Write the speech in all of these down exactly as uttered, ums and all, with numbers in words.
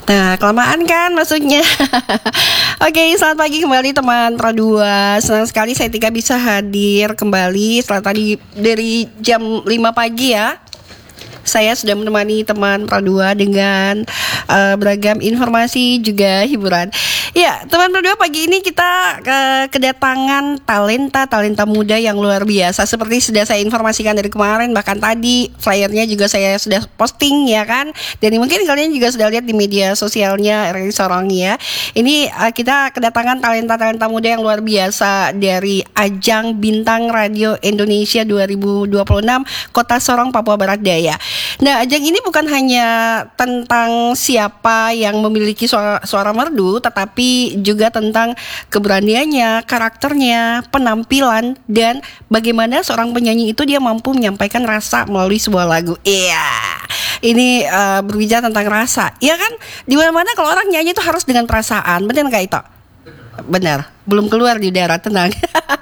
Nah, kelamaan kan maksudnya. Oke, selamat pagi kembali teman Pro dua. Senang sekali saya Tika bisa hadir kembali setelah tadi dari jam lima pagi ya. Saya sudah menemani teman Pro dua dengan uh, beragam informasi juga hiburan. Ya, teman Pro dua, pagi ini kita uh, kedatangan talenta-talenta muda yang luar biasa. Seperti sudah saya informasikan dari kemarin, bahkan tadi flyernya juga saya sudah posting ya kan. Dan mungkin kalian juga sudah lihat di media sosialnya R R I Sorong ya. Ini uh, kita kedatangan talenta-talenta muda yang luar biasa dari ajang Bintang Radio Indonesia dua ribu dua puluh enam Kota Sorong, Papua Barat Daya. Nah, ajang ini bukan hanya tentang siapa yang memiliki suara, suara merdu, tetapi juga tentang keberaniannya, karakternya, penampilan, dan bagaimana seorang penyanyi itu dia mampu menyampaikan rasa melalui sebuah lagu. Iya, ini uh, berbicara tentang rasa. Iya kan, di mana-mana kalau orang nyanyi itu harus dengan perasaan, benar nggak itu? Benar, belum keluar di udara, tenang.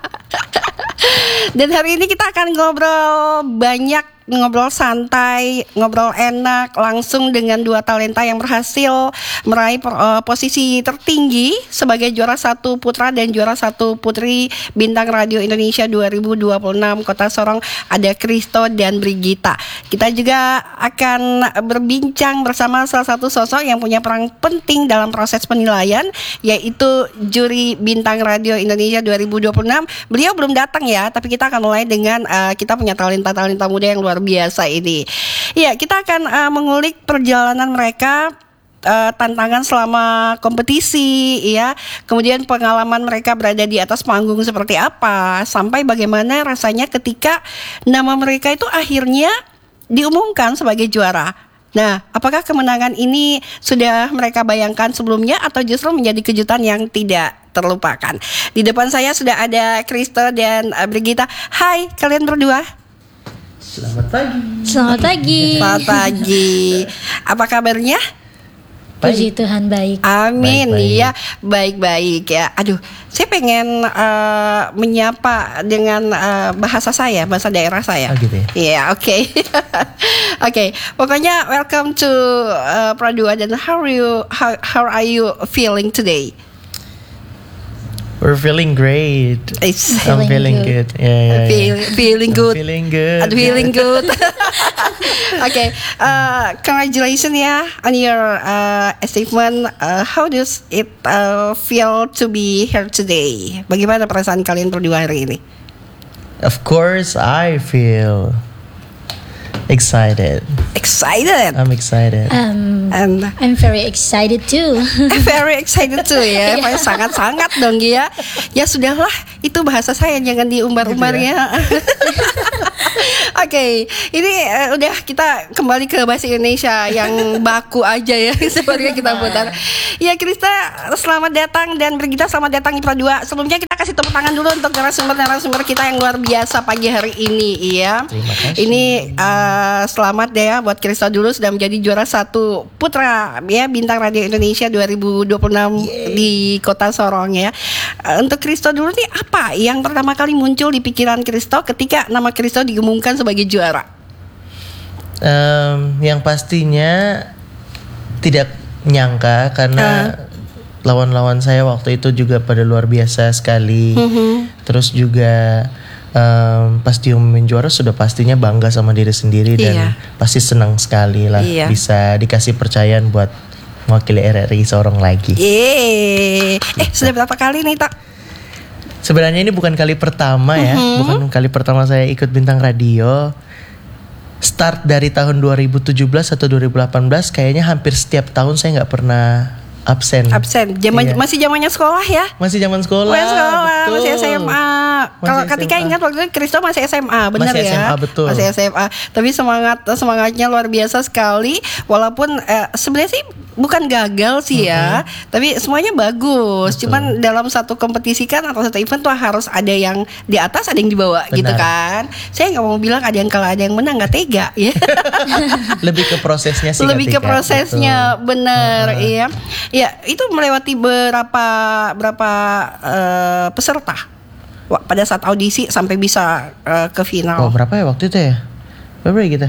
Dan hari ini kita akan ngobrol banyak, ngobrol santai, ngobrol enak langsung dengan dua talenta yang berhasil meraih uh, posisi tertinggi sebagai juara satu putra dan juara satu putri Bintang Radio Indonesia dua ribu dua puluh enam Kota Sorong. Ada Christo dan Brigita. Kita juga akan berbincang bersama salah satu sosok yang punya peran penting dalam proses penilaian, yaitu juri Bintang Radio Indonesia dua ribu dua puluh enam. Beliau belum datang ya, tapi kita akan mulai dengan uh, kita punya talenta-talenta muda yang luar biasa ini. Ya, kita akan uh, mengulik perjalanan mereka, uh, tantangan selama kompetisi, ya, kemudian pengalaman mereka berada di atas panggung seperti apa, sampai bagaimana rasanya ketika nama mereka itu akhirnya diumumkan sebagai juara. Nah, apakah kemenangan ini sudah mereka bayangkan sebelumnya atau justru menjadi kejutan yang tidak terlupakan? Di depan saya sudah ada Christo dan uh, Brigita. Hai, kalian berdua. Selamat pagi. Selamat pagi. Selamat pagi. Apa kabarnya? Puji Tuhan baik. Amin. Baik-baik. Ya, baik-baik ya. Aduh, saya pengen uh, menyapa dengan uh, bahasa saya, bahasa daerah saya. Oh, gitu ya? Iya, oke. Oke, pokoknya welcome to uh, Pro dua, dan how are you how, how are you feeling today? We're feeling great. It's I'm Feeling feeling good. good. Yeah, yeah, Feel, yeah. feeling I'm good. feeling good. I'm feeling good. Okay, uh, congratulations ya on your uh, achievement. Uh, how does it uh, feel to be here today? Bagaimana perasaan kalian berdua hari ini? Of course, I feel excited. Excited. I'm excited. Um, And I'm very excited too. I'm very excited too ya. Paling sangat-sangat dong ya. Ya sudahlah, itu bahasa saya, jangan diumbar-umbar Gitu ya. Oke, okay, ini uh, udah kita kembali ke bahasa Indonesia yang baku aja ya, seperti kita putar. Ya, Krista, selamat datang, dan Brigita selamat datang di Pro dua. Sebelumnya kita kasih tepuk tangan dulu untuk narasumber-narasumber kita yang luar biasa pagi hari ini ya. Terima kasih. Ini uh, selamat deh ya buat Krista dulu, sudah menjadi juara satu putra ya Bintang Radio Indonesia dua ribu dua puluh enam di Kota Sorong ya. Uh, untuk Krista dulu nih, apa yang pertama kali muncul di pikiran Krista ketika nama Krista diumumkan sebagai juara? Um, yang pastinya tidak nyangka karena Uh. lawan-lawan saya waktu itu juga pada luar biasa sekali. Mhm. Terus juga um, pas diumumin juara sudah pastinya bangga sama diri sendiri dan Iya. pasti senang sekali lah Iya. bisa dikasih percayaan buat mewakili R R I Sorong lagi. Yeay. Eh, sudah berapa kali nih, Tak? Sebenarnya ini bukan kali pertama ya, Mhm. bukan kali pertama saya ikut Bintang Radio. Start dari tahun dua ribu tujuh belas atau dua ribu delapan belas, kayaknya hampir setiap tahun saya nggak pernah absen. Absen. Zaman Iya. masih zamannya sekolah ya? Masih zaman sekolah. Masih sekolah, betul. masih S M A. Kalau Masih ketika S M A. ingat waktu itu Kristo masih S M A, benar Masih ya? S M A, betul. Masih S M A. Tapi semangat semangatnya luar biasa sekali. Walaupun eh, sebenarnya sih bukan gagal sih ya, tapi semuanya bagus. Betul. Cuman dalam satu kompetisi kan atau satu event tuh harus ada yang di atas, ada yang di bawah. Benar. Gitu kan. Saya nggak mau bilang ada yang kalah, ada yang menang, nggak tega ya. Lebih ke prosesnya sih. Lebih ke ketika, prosesnya, betul. benar. Uh-uh. Iya. Ya, itu melewati berapa berapa eh, peserta. Wah, pada saat audisi sampai bisa eh, ke final. Oh, berapa ya waktu itu ya? Berapa ya kita?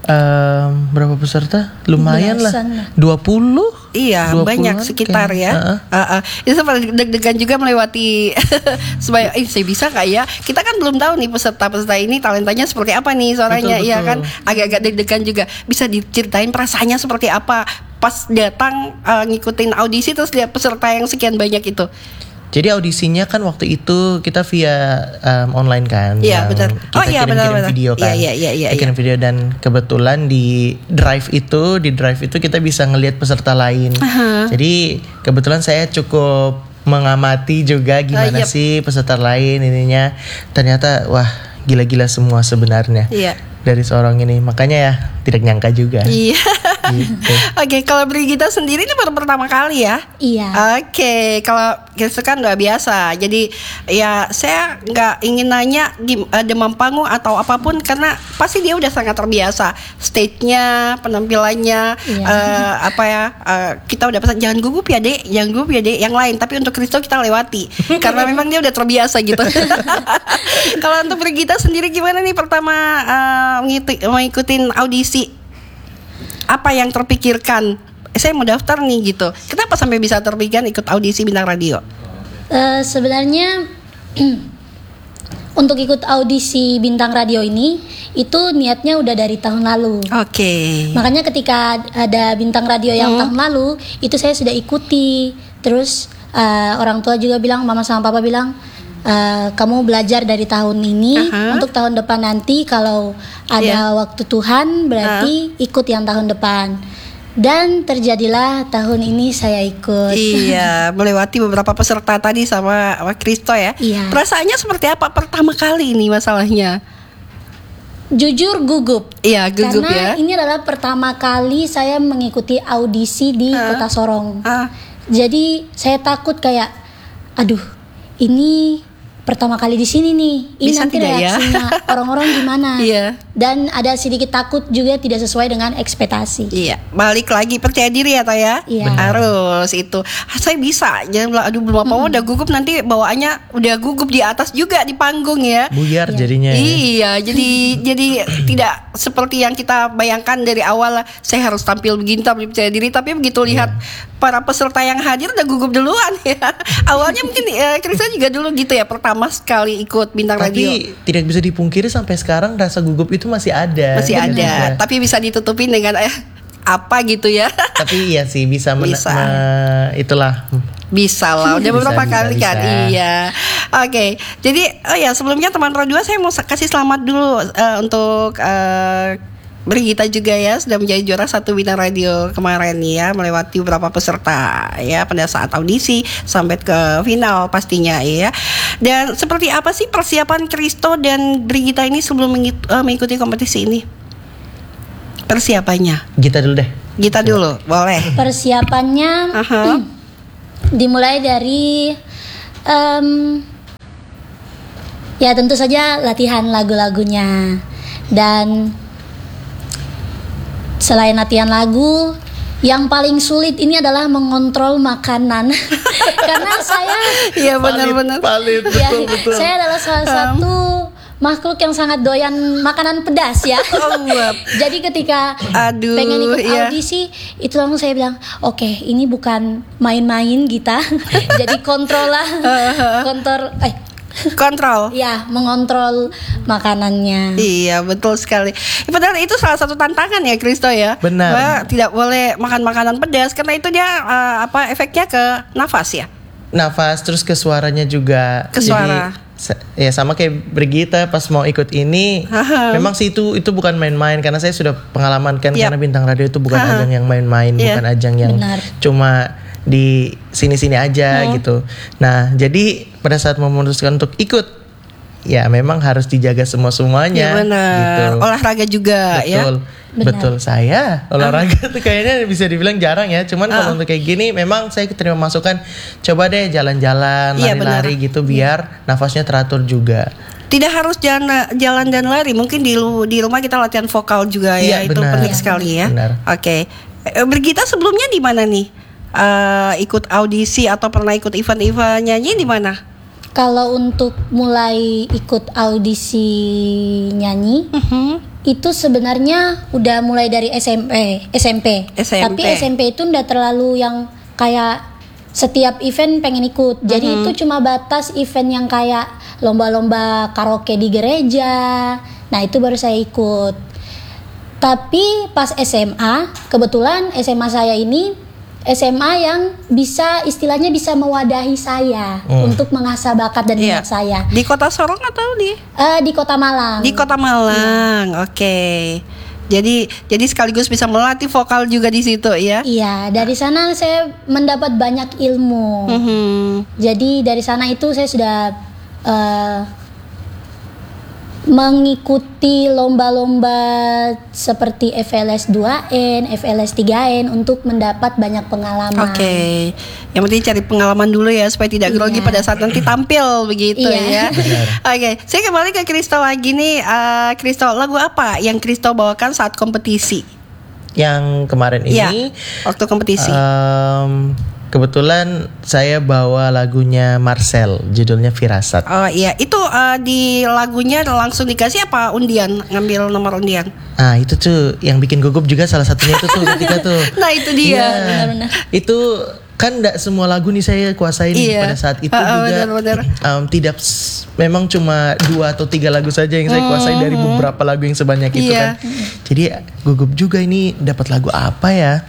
Um, berapa peserta? Lumayan lah. Belasan lah. dua puluh Iya, dua banyak puluhan sekitar kayak. ya. Uh-uh. Uh-uh. Itu sempat deg-degan juga melewati supaya eh saya bisa nggak ya? Kita kan belum tahu nih peserta-peserta ini talentanya seperti apa nih suaranya, Betul, iya betul. kan? Agak-agak deg-degan juga. Bisa diceritain perasaannya seperti apa pas datang uh, ngikutin audisi terus lihat peserta yang sekian banyak itu? Jadi audisinya kan waktu itu kita via um, online kan. Iya, yang benar. Kita Oh, iya, kirim-kirim benar-benar. video kan. Iya, iya, iya, Kita kirim video dan kebetulan di drive itu, di drive itu kita bisa ngelihat peserta lain. Aha. Jadi kebetulan saya cukup mengamati juga gimana Ah, yep. sih peserta lain ininya. Ternyata wah gila-gila semua sebenarnya. Iya. Dari seorang ini. Makanya ya tidak nyangka juga. Iya. Gitu. Oke, kalau Brigita sendiri ini baru pertama kali ya? Iya. Oke, kalau itu kan nggak biasa. Jadi ya saya nggak ingin nanya di, uh, demam panggung atau apapun karena pasti dia udah sangat terbiasa. Stage-nya, penampilannya, Iya. uh, apa ya? Uh, kita udah pesan jangan gugup ya dek, jangan gugup ya dek. Yang lain, tapi untuk Kristo kita lewati karena memang dia udah terbiasa gitu. Kalau untuk Brigita sendiri gimana nih pertama uh, ngikutin, ngikutin audisi? Apa yang terpikirkan? Saya mau daftar nih gitu. Kenapa sampai bisa terpikirkan ikut audisi Bintang Radio? Eh, sebenarnya untuk ikut audisi Bintang Radio ini itu niatnya udah dari tahun lalu. Oke. Makanya ketika ada Bintang Radio yang tahun lalu itu saya sudah ikuti. Terus eh, orang tua juga bilang, mama sama papa bilang, eh, kamu belajar dari tahun ini. Aha. Untuk tahun depan nanti kalau ada Iya. waktu Tuhan berarti ikut yang tahun depan. Dan terjadilah tahun ini saya ikut. Iya, melewati beberapa peserta tadi sama sama Kristo ya. Iya. Perasaannya seperti apa pertama kali ini masalahnya? Jujur gugup. Iya, gugup Karena ya. ini adalah pertama kali saya mengikuti audisi di Ah. Kota Sorong. Ah, Jadi saya takut kayak, aduh, ini pertama kali di sini nih. Ini Bisa nanti tidak ya? reaksinya orang-orang gimana? Iya. Dan ada sedikit takut juga tidak sesuai dengan ekspektasi. Iya, balik lagi percaya diri ya Teh ya. Iya. Harus itu. Ah, saya bisa. Jangan bilang aduh belum apa-apa udah gugup nanti bawaannya udah gugup di atas juga di panggung ya. Buyar jadinya ya. Iya, jadi jadi tidak seperti yang kita bayangkan dari awal. Saya harus tampil begini, tampil percaya diri. Tapi begitu lihat para peserta yang hadir udah gugup duluan ya. Awalnya mungkin eh, Krista juga dulu gitu ya, pertama sekali ikut Bintang Tapi Radio. tidak bisa dipungkiri sampai sekarang rasa gugup itu masih ada. Masih Gitu ada, juga. tapi bisa ditutupin dengan eh apa gitu ya. Tapi iya sih bisa, men- Bisa. me- itulah. Bisa lah, udah Bisa, beberapa bisa, kali kan. bisa. Iya. Oke. Jadi oh ya sebelumnya teman Radio saya mau sa- kasih selamat dulu eh, untuk eh, Brigita juga ya sudah menjadi juara satu Bintang Radio kemarin ya, melewati beberapa peserta ya pada saat audisi sampai ke final pastinya ya. Dan seperti apa sih persiapan Kristo dan Brigita ini sebelum mengit- eh, mengikuti kompetisi ini? Persiapannya. Gita dulu deh. Gita dulu, boleh. Persiapannya Aha. dimulai dari em, ya tentu saja latihan lagu-lagunya. Dan selain latihan lagu, yang paling sulit ini adalah mengontrol makanan. Karena saya Iya benar-benar. Palit, ya, betul, betul. saya adalah salah satu makhluk yang sangat doyan makanan pedas ya. Oh, buat. Jadi ketika Aduh, pengen ikut iya. audisi itu langsung saya bilang, oke ini bukan main-main Gita. Jadi kontrol lah, kontrol, eh Kontrol. ya mengontrol makanannya. Iya betul sekali. Ya, padahal itu salah satu tantangan ya Kristo ya. Benar. Bahwa tidak boleh makan makanan pedas karena itu dia eh, apa efeknya ke nafas ya. Nafas terus ke suaranya juga. Ke suara. Jadi, sa- ya sama kayak Brigita pas mau ikut ini, Aha. memang sih itu itu bukan main-main karena saya sudah pengalaman kan, Yap. karena Bintang Radio itu bukan Aha. ajang yang main-main, Iya. bukan ajang yang Benar. cuma di sini-sini aja gitu. Nah, jadi pada saat memutuskan untuk ikut, ya memang harus dijaga semua-semuanya. Ya benar. Gitu. Olahraga juga ya. Betul. Benar. Betul, saya olahraga tuh kayaknya bisa dibilang jarang ya. Cuman kalau untuk kayak gini memang saya terima masukan, coba deh jalan-jalan, Iya, lari-lari gitu biar nafasnya teratur juga. Tidak harus jalan jalan dan lari. Mungkin di lu- di rumah kita latihan vokal juga ya. Iya, Itu benar. penting Iya, sekali ya. benar. Oke. Eh, Brigita sebelumnya di mana nih? Eh, ikut audisi atau pernah ikut event-event nyanyi di mana? Kalau untuk mulai ikut audisi nyanyi Mhm. itu sebenarnya udah mulai dari S M P, S M P. S M P. Tapi S M P itu udah terlalu yang kayak setiap event pengen ikut. Jadi Mhm. itu cuma batas event yang kayak lomba-lomba karaoke di gereja. Nah, itu baru saya ikut. Tapi pas S M A, kebetulan S M A saya ini S M A yang bisa istilahnya bisa mewadahi saya Hmm. untuk mengasah bakat dan Iya. minat saya. Di Kota Sorong atau di Eh, di Kota Malang. di Kota Malang? Oke. Jadi jadi sekaligus bisa melatih vokal juga di situ ya. Iya, dari sana saya mendapat banyak ilmu. Mhm. Jadi dari sana itu saya sudah eh, mengikuti lomba-lomba seperti F L S dua N, F L S tiga N untuk mendapat banyak pengalaman. Oke, yang penting cari pengalaman dulu ya supaya tidak grogi Iya. pada saat nanti tampil begitu Iya. ya. Oke, saya kembali ke Kristo lagi nih. Eh, Kristo, lagu apa yang Kristo bawakan saat kompetisi? Yang kemarin Iya, ini waktu kompetisi. em, kebetulan saya bawa lagunya Marcel, judulnya Firasat. Oh iya, itu eh, di lagunya langsung dikasih apa undian, ngambil nomor undian? Ah itu tuh yang bikin gugup juga salah satunya itu tuh ketika tuh. Nah itu dia. Iya. Benar-benar. Itu kan tidak semua lagu nih saya kuasain nih. Iya. Pada saat itu Ah, ah, juga benar-benar. em, tidak s- memang cuma dua atau tiga lagu saja yang saya kuasai dari beberapa lagu yang sebanyak itu Iya. kan. Jadi gugup juga ini dapat lagu apa ya?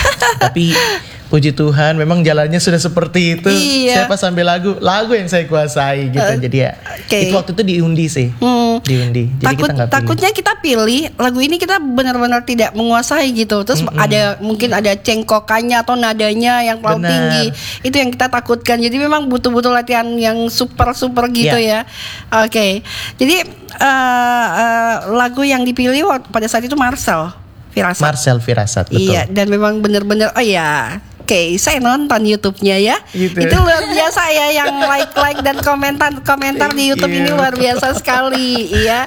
Tapi puji Tuhan memang jalannya sudah seperti itu. Iya. Saya pas sambil lagu, lagu yang saya kuasai gitu. Jadi ya oke. itu waktu itu diundi sih. Hmm. Diundi. Jadi Takut kita nggak pilih. takutnya kita pilih lagu ini kita benar-benar tidak menguasai gitu. Terus ada mungkin ada cengkokannya atau nadanya yang terlalu Benar. tinggi. Itu yang kita takutkan. Jadi memang butuh-butuh latihan yang super-super gitu Iya. ya. Oke. Jadi eh, eh, lagu yang dipilih waktu- pada saat itu Marcel Firasat. Marcel Firasat, betul. Iya, dan memang benar-benar oh ya. Oke, saya nonton YouTube-nya ya. Gitu. Itu luar biasa ya yang like-like dan komentar-komentar di YouTube ini Iya. luar biasa sekali, iya.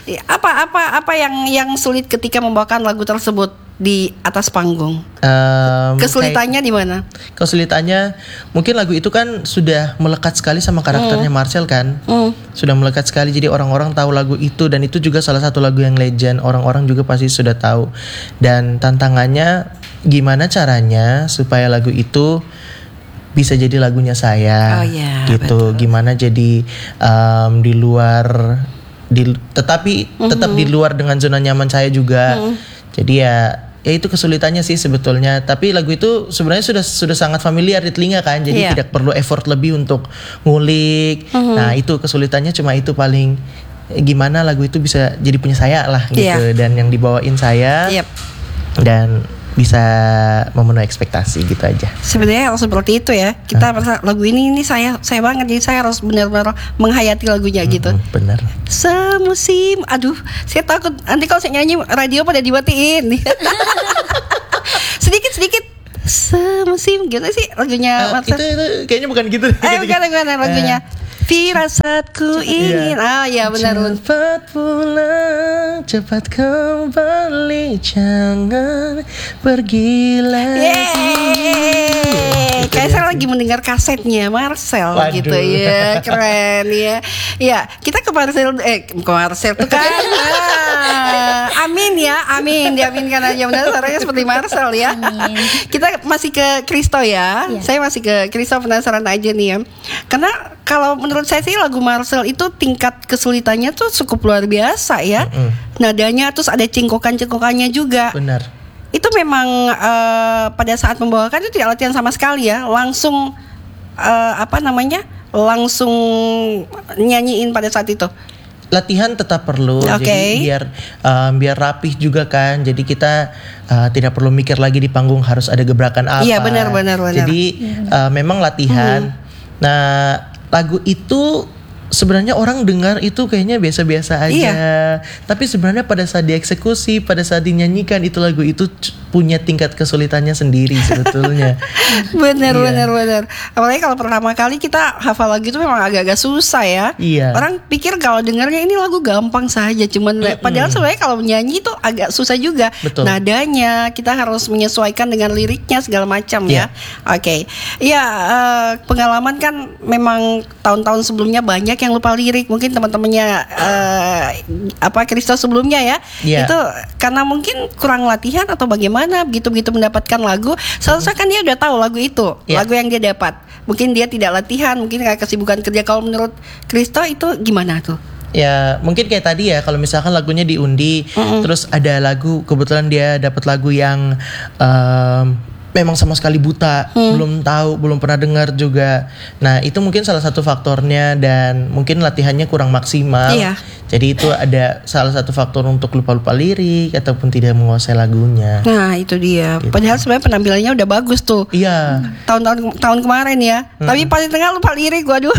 Apa apa apa yang yang sulit ketika membawakan lagu tersebut di atas panggung? Em, Kesulitannya di mana? kayak- kesulitannya mungkin lagu itu kan sudah melekat sekali sama karakternya Marcel kan. Hmm. Sudah melekat sekali jadi orang-orang tahu lagu itu dan itu juga salah satu lagu yang legend. Orang-orang juga pasti sudah tahu. Dan tantangannya gimana caranya supaya lagu itu bisa jadi lagunya saya Oh, iya, gitu. Gimana jadi em, di luar di tetapi tetap di luar dengan zona nyaman saya juga. Jadi ya ya itu kesulitannya sih sebetulnya. Tapi lagu itu sebenarnya sudah sudah sangat familiar di telinga kan. Jadi Iya. tidak perlu effort lebih untuk ngulik. Nah, itu kesulitannya cuma itu paling eh, gimana lagu itu bisa jadi punya saya lah gitu Iya. dan yang dibawain saya Yep. dan bisa memenuhi ekspektasi gitu aja. Sebenarnya harus seperti itu ya. Kita merasa lagu ini ini saya saya banget jadi saya harus benar-benar menghayati lagunya gitu. Hmm, bener. Semusim, aduh, saya takut nanti kalau saya nyanyi radio pada dimatiin. sedikit sedikit. Semusim, gimana sih lagunya? Ah, Marcel? itu itu kayaknya bukan gitu. Eh bukan bukan lagunya. Firasatku ingin. Ah ya benar benar. Cepat pulang, cepat kembali, jangan pergi lagi. Yeay, kayak saya lagi mendengar kasetnya Marcel. Waduh. Gitu ya, keren ya. Ya, kita ke Marcel, eh ke Marcel tuh kan. Ah, amin ya, amin, diaminkan aja benar suaranya seperti Marcel ya. Amin. Kita masih ke Kristo ya. Iya. Saya masih ke Kristo, penasaran aja nih ya. Karena kalau menurut saya sih lagu Marcel itu tingkat kesulitannya tuh cukup luar biasa ya. Mm-mm. Nadanya terus ada cengkokan-cengkokannya juga. Benar. Itu memang eh, pada saat membawakan itu tidak latihan sama sekali ya, langsung eh, apa namanya, langsung nyanyiin pada saat itu. Latihan tetap perlu, Oke. jadi biar um, biar rapih juga kan. Jadi kita uh, tidak perlu mikir lagi di panggung harus ada gebrakan apa. Iya, benar, benar, benar. Jadi uh, memang latihan. Nah lagu itu sebenarnya orang dengar itu kayaknya biasa-biasa aja. Iya. Tapi sebenarnya pada saat dieksekusi, pada saat dinyanyikan itu lagu itu c- punya tingkat kesulitannya sendiri sebetulnya. Benar, Iya. benar, benar. Apalagi kalau pertama kali kita hafal lagu itu memang agak-agak susah ya. Iya. Orang pikir kalau dengarnya ini lagu gampang saja, cuman padahal sebenarnya kalau menyanyi itu agak susah juga. Betul. Nadanya kita harus menyesuaikan dengan liriknya segala macam Iya. ya. Oke. Ya, eh, pengalaman kan memang tahun-tahun sebelumnya banyak yang lupa lirik. Mungkin teman-temannya uh, apa Kristo sebelumnya ya, yeah. itu karena mungkin kurang latihan atau bagaimana, begitu-begitu mendapatkan lagu, seharusnya kan dia udah tahu lagu itu, yeah. lagu yang dia dapat. Mungkin dia tidak latihan, mungkin kayak kesibukan kerja. Kalau menurut Kristo itu gimana tuh? Ya mungkin kayak tadi ya, kalau misalkan lagunya diundi, mm-hmm. terus ada lagu, kebetulan dia dapat lagu yang um, memang sama sekali buta, hmm. belum tahu, belum pernah dengar juga. Nah itu mungkin salah satu faktornya, dan mungkin latihannya kurang maksimal. Iya. Jadi itu ada salah satu faktor untuk lupa-lupa lirik ataupun tidak menguasai lagunya. Nah itu dia. Gitu. Padahal sebenarnya penampilannya udah bagus tuh. Iya. Tahun-tahun tahun kemarin ya. Hmm. Tapi paling tengah lupa lirik, waduh.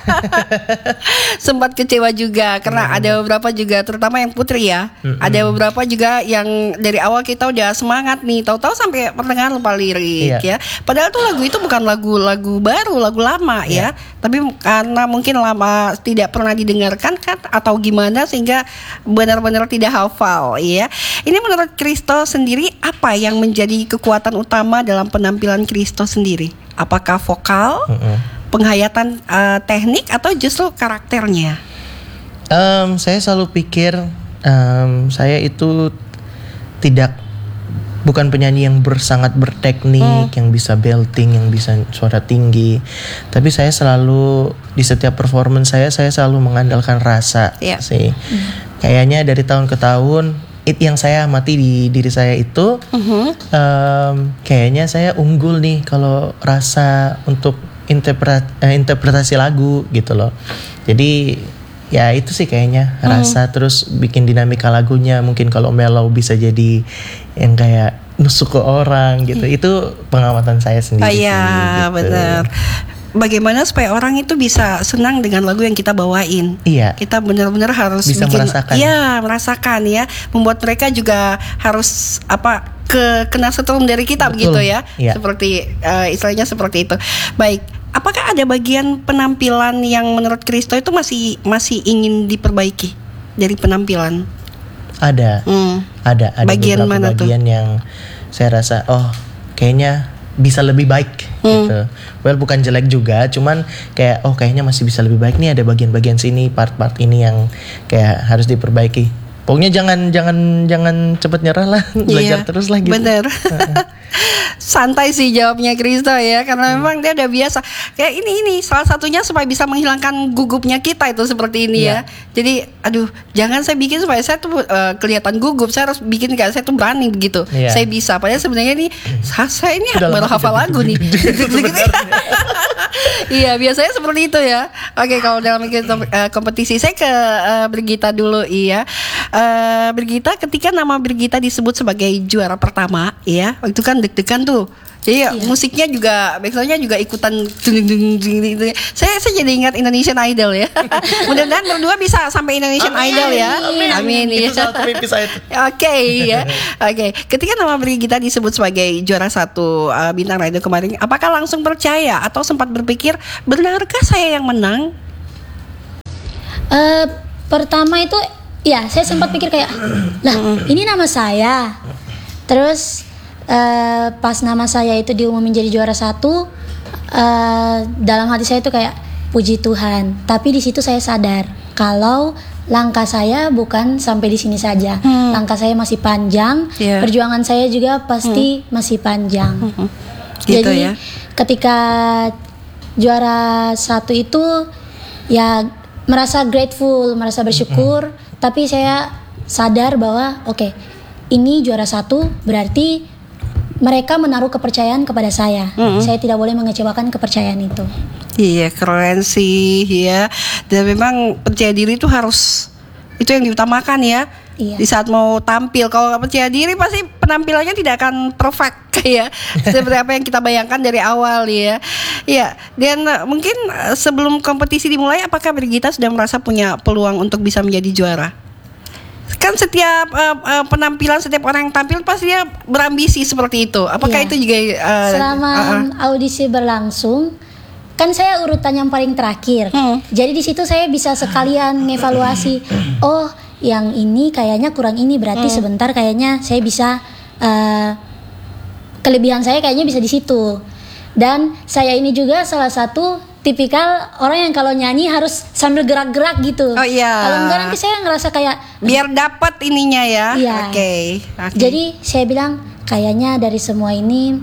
Sempat kecewa juga karena hmm. ada beberapa juga, terutama yang putri ya. Hmm. Ada beberapa juga yang dari awal kita udah semangat nih, tahu-tahu sampai pertengahan lupa lirik iya. ya. Padahal tuh lagu itu bukan lagu-lagu baru, lagu lama iya. ya. Tapi karena mungkin lama tidak pernah didengarkan kan atau gimana, sehingga benar-benar tidak hafal ya. Ini menurut Kristo sendiri, apa yang menjadi kekuatan utama dalam penampilan Kristo sendiri? Apakah vokal, mm-hmm. penghayatan uh, teknik, atau justru karakternya? Um, saya selalu pikir um, saya itu tidak bukan penyanyi yang bersangat berteknik, hmm. yang bisa belting, yang bisa suara tinggi. Tapi saya selalu di setiap performance saya, saya selalu mengandalkan rasa yeah. sih. Hmm. Kayaknya dari tahun ke tahun, it yang saya amati di diri saya itu, uh-huh. um, kayaknya saya unggul nih kalau rasa untuk interpret, uh, interpretasi lagu gitu loh. Jadi ya itu sih kayaknya rasa, hmm. terus bikin dinamika lagunya. Mungkin kalau mellow bisa jadi yang kayak nusuk ke orang gitu. Hmm. Itu pengamatan saya sendiri. Oh iya gitu. Benar. Bagaimana supaya orang itu bisa senang dengan lagu yang kita bawain? Iya. Kita benar-benar harus bisa bikin, merasakan. Iya, merasakan ya. Membuat mereka juga harus apa ke kena setrum dari kita. Betul. Begitu ya. Iya. Seperti uh, istilahnya seperti itu. Baik. Apakah ada bagian penampilan yang menurut Kristo itu masih masih ingin diperbaiki dari penampilan? Ada, hmm. ada, ada bagian beberapa mana bagian tuh? Yang saya rasa, oh kayaknya bisa lebih baik hmm. gitu. Well bukan jelek juga, cuman kayak oh kayaknya masih bisa lebih baik nih, ada bagian-bagian sini, part-part ini yang kayak harus diperbaiki. Pokoknya jangan jangan jangan cepet nyerah lah, belajar iya, terus lah gitu. Bener. Santai sih jawabnya Kristo ya, karena hmm. memang dia udah biasa. Kayak ini ini salah satunya supaya bisa menghilangkan gugupnya kita itu seperti ini yeah. ya. Jadi aduh, jangan saya bikin supaya saya tuh uh, kelihatan gugup. Saya harus bikin kayak saya tuh berani begitu. Yeah. Saya bisa. Padahal sebenarnya ini saya ini baru hafal lagu nih. Iya, biasanya seperti itu ya. Oke, kalau dalam kompetisi saya ke uh, Brigita dulu iya. Uh, Brigita, ketika nama Brigita disebut sebagai juara pertama ya, waktu itu kan deg-degan tuh. Jadi iya. musiknya juga, backsoundnya juga ikutan. Saya saya jadi ingat Indonesian Idol ya. Mudah-mudahan berdua bisa sampai Indonesian Amin. Idol ya. Amin. Amin ya. Oke ya. Oke. Ketika nama Brigita disebut sebagai juara satu uh, Bintang Radio kemarin, apakah langsung percaya atau sempat berpikir benarkah saya yang menang? Uh, pertama itu ya saya sempat pikir kayak, lah ini nama saya. Terus Uh, pas nama saya itu diumumin jadi juara satu, uh, dalam hati saya itu kayak puji Tuhan. Tapi di situ saya sadar kalau langkah saya bukan sampai di sini saja. Hmm. Langkah saya masih panjang, yeah. perjuangan saya juga pasti hmm. masih panjang. Hmm. Gitu jadi ya. Ketika juara satu itu ya merasa grateful, merasa bersyukur. Hmm. Tapi saya sadar bahwa oke, okay, ini juara satu berarti mereka menaruh kepercayaan kepada saya. Mm-hmm. Saya tidak boleh mengecewakan kepercayaan itu. Iya, keren sih ya. Dan memang percaya diri itu harus, itu yang diutamakan ya. Iya. Di saat mau tampil, kalau nggak percaya diri pasti penampilannya tidak akan perfect kayak seperti apa yang kita bayangkan dari awal ya. Iya. Dan uh, mungkin uh, sebelum kompetisi dimulai, apakah Brigita sudah merasa punya peluang untuk bisa menjadi juara? Kan setiap uh, uh, penampilan, setiap orang yang tampil pasti dia berambisi seperti itu. Apakah yeah. itu juga uh, selama uh-uh. audisi berlangsung, kan saya urutan yang paling terakhir. Hmm. Jadi di situ saya bisa sekalian ngevaluasi. Oh, yang ini kayaknya kurang ini, berarti hmm. sebentar kayaknya saya bisa uh, kelebihan saya kayaknya bisa di situ. Dan saya ini juga salah satu tipikal orang yang kalau nyanyi harus sambil gerak-gerak gitu. Oh iya. Kalau enggak nanti saya ngerasa kayak Biar dapat ininya ya. Iya. Oke. Oke. Jadi saya bilang kayaknya dari semua ini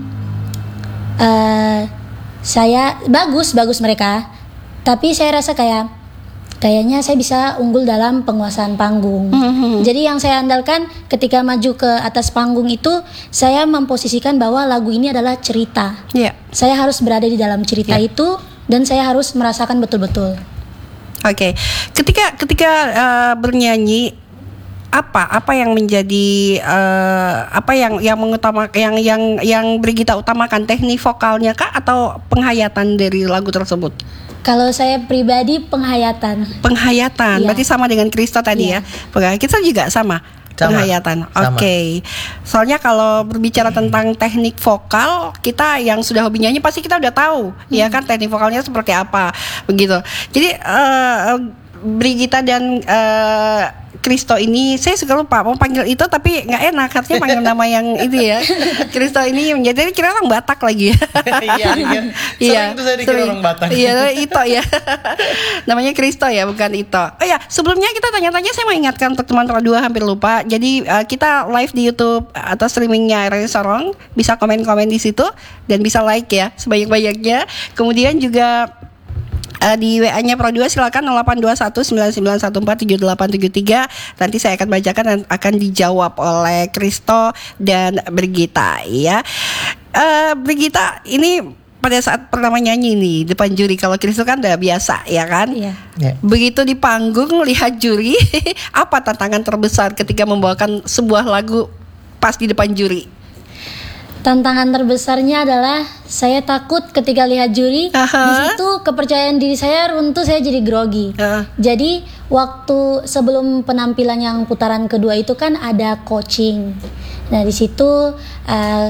eh saya bagus bagus mereka. Tapi saya rasa kayak kayaknya saya bisa unggul dalam penguasaan panggung. Mhm. Jadi yang saya andalkan ketika maju ke atas panggung itu, saya memposisikan bahwa lagu ini adalah cerita. Iya. Saya harus berada di dalam cerita Ya. itu dan saya harus merasakan betul-betul. Oke. Ketika ketika eh, bernyanyi apa apa yang menjadi eh, apa yang yang mengutama yang yang yang Brigita utamakan, teknik vokalnya kah atau penghayatan dari lagu tersebut? Kalau saya pribadi penghayatan. Penghayatan, Iya. berarti sama dengan Kristo tadi Iya. ya. Penghayatan kita juga sama. Sama. Penghayatan. Sama. Oke. Soalnya kalau berbicara tentang teknik vokal, kita yang sudah hobi nyanyi pasti kita udah tahu, ya kan teknik vokalnya seperti apa, begitu. Jadi eh, Brigita dan eh, Kristo ini saya suka lupa mau panggil itu tapi nggak enak, harusnya panggil nama yang itu ya. Kristo ini menjadi kira orang Batak lagi. Iya, iya. Sering tuh saya dikira sering. orang Batak. Iya, Ito ya. Namanya Kristo ya, bukan Ito. Oh ya, sebelumnya kita tanya-tanya, saya mau ingatkan untuk teman Pro dua hampir lupa. Jadi uh, kita live di YouTube atau streamingnya R R I Sorong, bisa komen-komen di situ dan bisa like ya sebanyak-banyaknya. Kemudian juga Uh, di W A-nya Pro dua silakan nol delapan dua satu sembilan sembilan satu empat tujuh delapan tujuh tiga. Nanti saya akan bacakan dan akan dijawab oleh Kristo dan Brigita ya. Uh, Brigita ini pada saat pertama nyanyi nih depan juri, kalau Kristo kan udah biasa ya kan? Iya. Ya. Begitu di panggung lihat juri, apa tantangan terbesar ketika membawakan sebuah lagu pas di depan juri? Tantangan terbesarnya adalah saya takut ketika lihat juri. Aha. Di situ kepercayaan diri saya runtuh, saya jadi grogi. Heeh. Jadi waktu sebelum penampilan yang putaran kedua itu kan ada coaching. Nah di situ uh,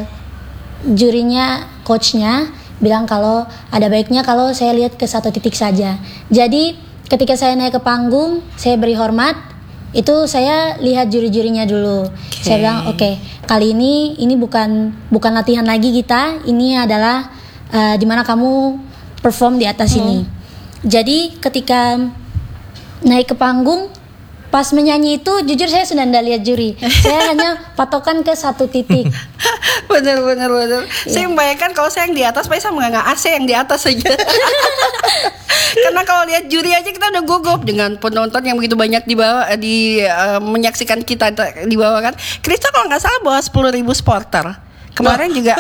jurinya, coachnya bilang kalau ada baiknya kalau saya lihat ke satu titik saja. Jadi ketika saya naik ke panggung, saya beri hormat. Itu saya lihat juri-jurinya dulu. Okay. Saya bilang oke, okay, kali ini ini bukan bukan latihan lagi kita. Ini adalah uh, dimana kamu perform di atas Hmm. ini. Jadi ketika naik ke panggung, pas menyanyi itu jujur saya sudah tidak lihat juri. Saya hanya patokan ke satu titik. Bener bener bener. Saya membayangkan kalau saya yang di atas, pasti sama nggak A C yang di atas saja. Karena kalau lihat juri aja kita udah gugup dengan penonton yang begitu banyak di bawah, di uh, menyaksikan kita di bawah kan. Kristo kalau nggak salah bawa sepuluh ribu supporter. Kemarin juga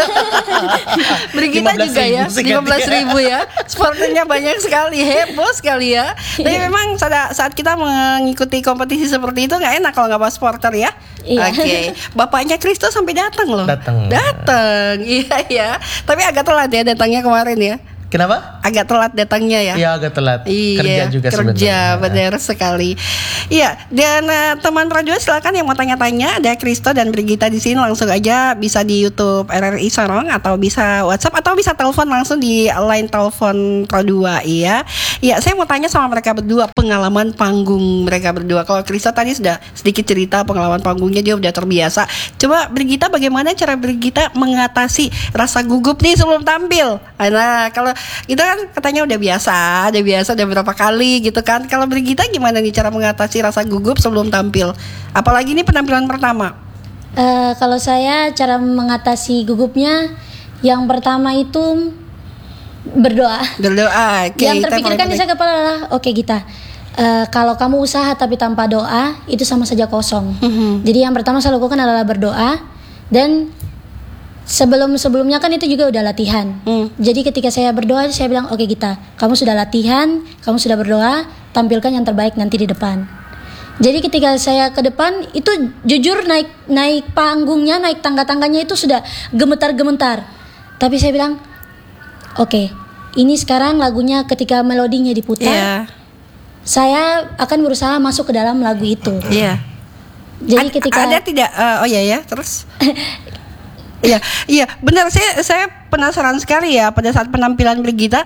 Brigita juga ya lima belas ribu ya. Supporternya banyak sekali, heboh sekali ya. Tapi memang saat, saat kita mengikuti kompetisi seperti itu nggak enak kalau nggak bawa supporter ya. Iya. Oke, bapaknya Kristo sampai datang loh. Datang. Datang, iya ya. Tapi agak telat ya datangnya kemarin ya. Kenapa? Agak telat datangnya ya. Iya, agak telat. Iya, Kerja juga kerja, sebenarnya. benar sekali. Iya, dan uh, teman Pro dua silakan yang mau tanya-tanya, ada Kristo dan Brigita di sini, langsung aja bisa di YouTube R R I Sorong atau bisa WhatsApp atau bisa telepon langsung di line telepon Pro dua iya. Iya, saya mau tanya sama mereka berdua pengalaman panggung mereka berdua. Kalau Kristo tadi sudah sedikit cerita pengalaman panggungnya, dia udah terbiasa. Coba Brigita, bagaimana cara Brigita mengatasi rasa gugup nih sebelum tampil? Nah, kalau itu kan katanya udah biasa, udah biasa udah berapa kali gitu kan. Kalau Brigita gimana nih cara mengatasi rasa gugup sebelum tampil? Apalagi ini penampilan pertama. Eh, kalau saya cara mengatasi gugupnya, yang pertama itu berdoa. Berdoa. Oke, yang itu terpikirkan paling di saya kepala adalah oke Gita, eh, kalau kamu usaha tapi tanpa doa itu sama saja kosong. Mhm. Jadi yang pertama saya lakukan adalah berdoa, dan sebelum sebelumnya kan itu juga udah latihan. Hmm. Jadi ketika saya berdoa saya bilang oke Gita, kamu sudah latihan, kamu sudah berdoa, tampilkan yang terbaik nanti di depan. Jadi ketika saya ke depan itu jujur naik naik panggungnya, naik tangga-tangganya itu sudah gemetar-gemetar. Tapi saya bilang oke, ini sekarang lagunya ketika melodinya diputar, Iya. saya akan berusaha masuk ke dalam lagu itu. Iya. Jadi Ad- ketika ada tidak eh, oh ya ya, terus Iya, iya, benar, saya saya penasaran sekali ya pada saat penampilan Brigita.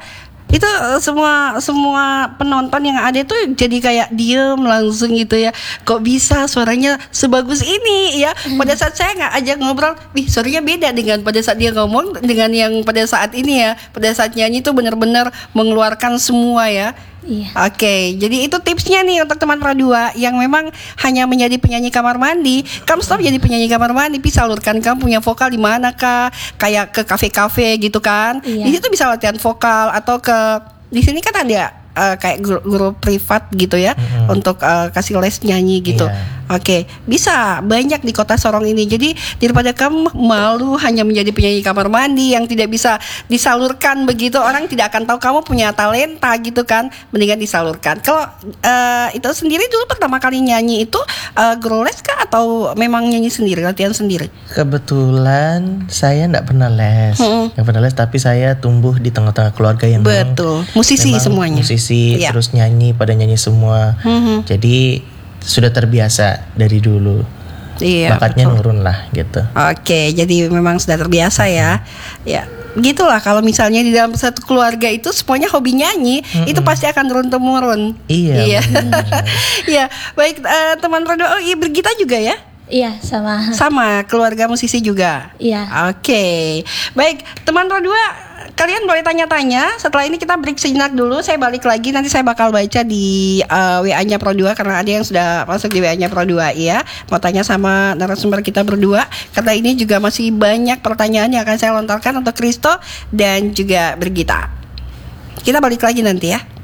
Itu eh, semua semua penonton yang ada tuh jadi kayak diem langsung gitu ya. Kok bisa suaranya sebagus ini ya? Pada saat saya nggak ajak ngobrol, wih suaranya beda dengan pada saat dia ngomong dengan yang pada saat ini ya. Pada saat nyanyi tuh benar-benar mengeluarkan semua ya. Iya. Oke, jadi itu tipsnya nih untuk teman Pro dua yang memang hanya menjadi penyanyi kamar mandi. Kamu stop jadi penyanyi kamar mandi, bisa salurkan kamu punya vokal di mana kah? Kayak ke kafe-kafe gitu kan. Iya. Di situ bisa latihan vokal atau ke di sini kan ada uh, kayak guru, guru privat gitu ya Mm-hmm. untuk uh, kasih les nyanyi gitu. Iya. Oke, bisa banyak di kota Sorong ini. Jadi daripada kamu malu hanya menjadi penyanyi kamar mandi yang tidak bisa disalurkan begitu, orang tidak akan tahu kamu punya talenta gitu kan. Mendingan disalurkan. Kalau uh, itu sendiri dulu pertama kali nyanyi itu uh, guru les kah atau memang nyanyi sendiri, latihan sendiri? Kebetulan saya nggak pernah les, Mm-mm. nggak pernah les, tapi saya tumbuh di tengah-tengah keluarga yang memang- Betul, musisi memang semuanya. musisi, Iya. terus nyanyi, pada nyanyi semua. Mhm. Jadi sudah terbiasa dari dulu, Iya, bakatnya betul. nurun lah gitu. Oke, jadi memang sudah terbiasa ya. Ya, gitulah kalau misalnya di dalam satu keluarga itu semuanya hobi nyanyi, itu pasti akan turun temurun. Iya, Iya. benar. Iya, baik eh, teman Rodo, oh iya Brigita juga ya? Iya, sama. Sama keluarga musisi juga. Iya. Oke. Baik, teman Pro dua, kalian boleh tanya-tanya. Setelah ini kita break sejenak dulu. Saya balik lagi, nanti saya bakal baca di uh, W A-nya Pro dua karena ada yang sudah masuk di W A-nya Pro dua ya. Mau tanya sama narasumber kita berdua karena ini juga masih banyak pertanyaan yang akan saya lontarkan untuk Kristo dan juga Brigita. Kita balik lagi nanti ya.